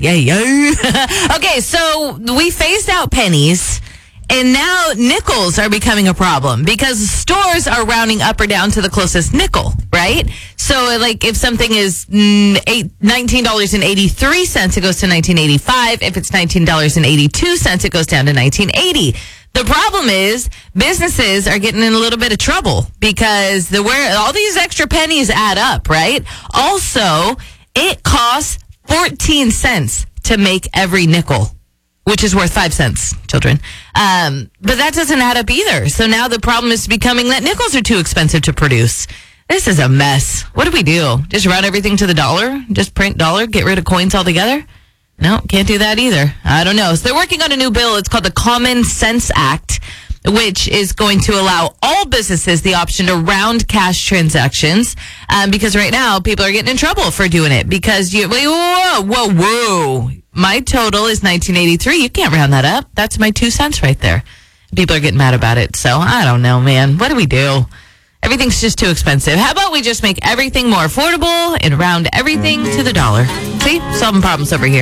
Yay. Okay, so we phased out pennies. And now nickels are becoming a problem because stores are rounding up or down to the closest nickel, right? So, like, if something is $19.83, it goes to $19.85. If it's $19.82, it goes down to $19.80. The problem is businesses are getting in a little bit of trouble because all these extra pennies add up, right? Also, it costs 14 cents to make every nickel, which is worth 5 cents, children. But that doesn't add up either. So now the problem is becoming that nickels are too expensive to produce. This is a mess. What do we do? Just run everything to the dollar? Just print dollar? Get rid of coins altogether? No, can't do that either. I don't know. So they're working on a new bill. It's called the Common Sense Act, which is going to allow all businesses the option to round cash transactions. Because right now, people are getting in trouble for doing it. Because whoa. My total is $19.83. You can't round that up. That's my 2 cents right there. People are getting mad about it. So I don't know, man. What do we do? Everything's just too expensive. How about we just make everything more affordable and round everything to the dollar? See? Solving problems over here.